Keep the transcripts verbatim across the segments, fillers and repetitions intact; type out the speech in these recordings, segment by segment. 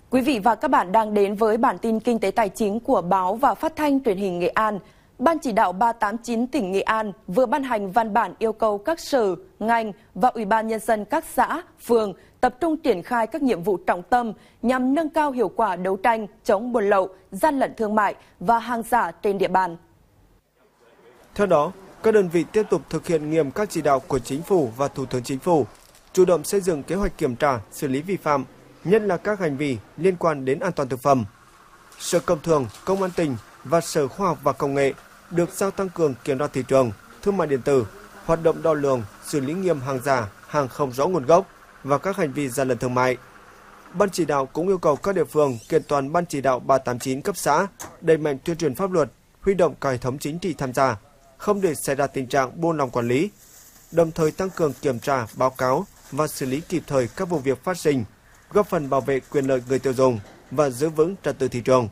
Quý vị và các bạn đang đến với bản tin kinh tế tài chính của báo và phát thanh truyền hình Nghệ An. Ban chỉ đạo ba tám chín tỉnh Nghệ An vừa ban hành văn bản yêu cầu các sở, ngành và Ủy ban Nhân dân các xã, phường tập trung triển khai các nhiệm vụ trọng tâm nhằm nâng cao hiệu quả đấu tranh chống buôn lậu, gian lận thương mại và hàng giả trên địa bàn. Theo đó, các đơn vị tiếp tục thực hiện nghiêm các chỉ đạo của Chính phủ và Thủ tướng Chính phủ, chủ động xây dựng kế hoạch kiểm tra, xử lý vi phạm, nhất là các hành vi liên quan đến an toàn thực phẩm. Sở Công Thương, Công an tỉnh và Sở Khoa học và Công nghệ được giao tăng cường kiểm tra thị trường, thương mại điện tử, hoạt động đo lường, xử lý nghiêm hàng giả, hàng không rõ nguồn gốc và các hành vi gian lận thương mại. Ban chỉ đạo cũng yêu cầu các địa phương kiện toàn Ban chỉ đạo ba tám chín cấp xã, đẩy mạnh tuyên truyền pháp luật, huy động cả hệ thống chính trị tham gia, không để xảy ra tình trạng buông lỏng quản lý, đồng thời tăng cường kiểm tra, báo cáo và xử lý kịp thời các vụ việc phát sinh, góp phần bảo vệ quyền lợi người tiêu dùng và giữ vững trật tự thị trường.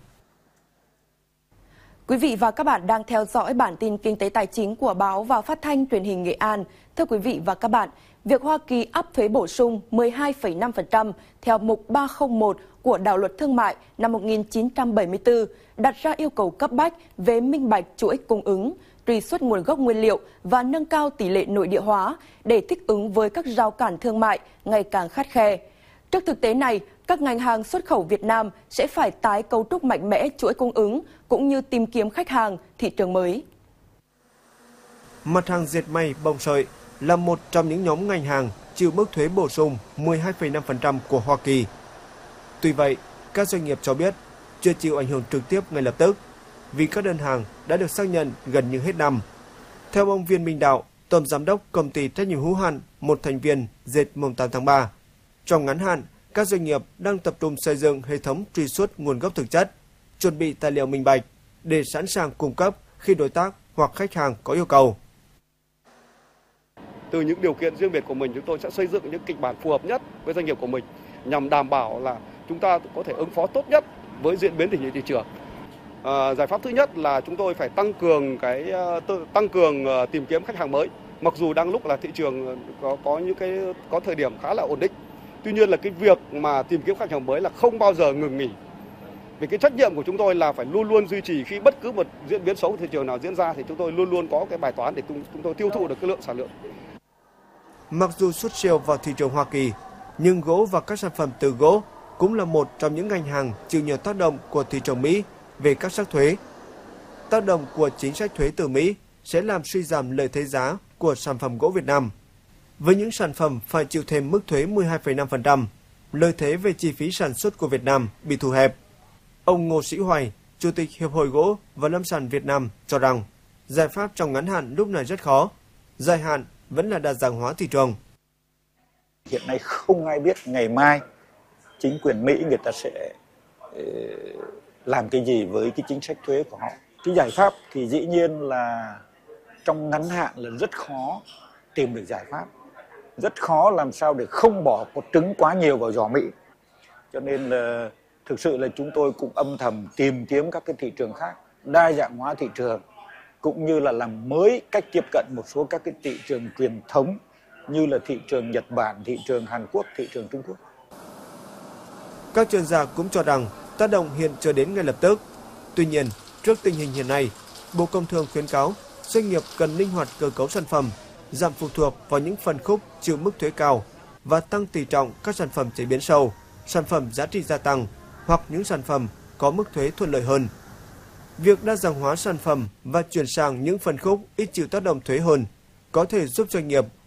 Quý vị và các bạn đang theo dõi bản tin kinh tế tài chính của báo và phát thanh truyền hình Nghệ An. Thưa quý vị và các bạn, việc Hoa Kỳ áp thuế bổ sung mười hai phẩy năm phần trăm theo mục ba không một của Đạo luật Thương mại năm một nghìn chín trăm bảy mươi tư đặt ra yêu cầu cấp bách về minh bạch chuỗi cung ứng, truy xuất nguồn gốc nguyên liệu và nâng cao tỷ lệ nội địa hóa để thích ứng với các rào cản thương mại ngày càng khắt khe. Trước thực tế này, các ngành hàng xuất khẩu Việt Nam sẽ phải tái cấu trúc mạnh mẽ chuỗi cung ứng cũng như tìm kiếm khách hàng, thị trường mới. Mặt hàng dệt may, bông sợi là một trong những nhóm ngành hàng chịu mức thuế bổ sung mười hai phẩy năm phần trăm của Hoa Kỳ. Tuy vậy, các doanh nghiệp cho biết chưa chịu ảnh hưởng trực tiếp ngay lập tức vì các đơn hàng đã được xác nhận gần như hết năm. Theo ông Viên Minh Đạo, Tổng Giám đốc Công ty trách nhiệm hữu hạn một thành viên dệt mùng tám tháng ba, trong ngắn hạn, các doanh nghiệp đang tập trung xây dựng hệ thống truy xuất nguồn gốc thực chất, chuẩn bị tài liệu minh bạch để sẵn sàng cung cấp khi đối tác hoặc khách hàng có yêu cầu. Từ những điều kiện riêng biệt của mình, chúng tôi sẽ xây dựng những kịch bản phù hợp nhất với doanh nghiệp của mình nhằm đảm bảo là chúng ta có thể ứng phó tốt nhất với diễn biến tình hình thị trường. À, giải pháp thứ nhất là chúng tôi phải tăng cường cái tăng cường tìm kiếm khách hàng mới. Mặc dù đang lúc là thị trường có có những cái có thời điểm khá là ổn định. Tuy nhiên là cái việc mà tìm kiếm khách hàng mới là không bao giờ ngừng nghỉ. Vì cái trách nhiệm của chúng tôi là phải luôn luôn duy trì khi bất cứ một diễn biến xấu của thị trường nào diễn ra thì chúng tôi luôn luôn có cái bài toán để chúng tôi tiêu thụ được cái lượng sản lượng. Mặc dù xuất siêu vào thị trường Hoa Kỳ, nhưng gỗ và các sản phẩm từ gỗ cũng là một trong những ngành hàng chịu nhiều tác động của thị trường Mỹ về các sắc thuế. Tác động của chính sách thuế từ Mỹ sẽ làm suy giảm lợi thế giá của sản phẩm gỗ Việt Nam. Với những sản phẩm phải chịu thêm mức thuế mười hai phẩy năm phần trăm, lợi thế về chi phí sản xuất của Việt Nam bị thu hẹp. Ông Ngô Sĩ Hoài, Chủ tịch Hiệp hội Gỗ và Lâm sản Việt Nam cho rằng giải pháp trong ngắn hạn lúc này rất khó, dài hạn vẫn là đa dạng hóa thị trường. Hiện nay không ai biết ngày mai chính quyền Mỹ người ta sẽ làm cái gì với cái chính sách thuế của họ. Cái giải pháp thì dĩ nhiên là trong ngắn hạn là rất khó tìm được giải pháp. Rất khó làm sao để không bỏ cột trứng quá nhiều vào giò Mỹ. Cho nên là thực sự là chúng tôi cũng âm thầm tìm kiếm các cái thị trường khác, đa dạng hóa thị trường, cũng như là làm mới cách tiếp cận một số các cái thị trường truyền thống như là thị trường Nhật Bản, thị trường Hàn Quốc, thị trường Trung Quốc. Các chuyên gia cũng cho rằng tác động hiện chưa đến ngay lập tức. Tuy nhiên, trước tình hình hiện nay, Bộ Công Thương khuyến cáo doanh nghiệp cần linh hoạt cơ cấu sản phẩm, giảm phụ thuộc vào những phân khúc chịu mức thuế cao và tăng tỷ trọng các sản phẩm chế biến sâu, sản phẩm giá trị gia tăng hoặc những sản phẩm có mức thuế thuận lợi hơn. Việc đa dạng hóa sản phẩm và chuyển sang những phân khúc ít chịu tác động thuế hơn có thể giúp doanh nghiệp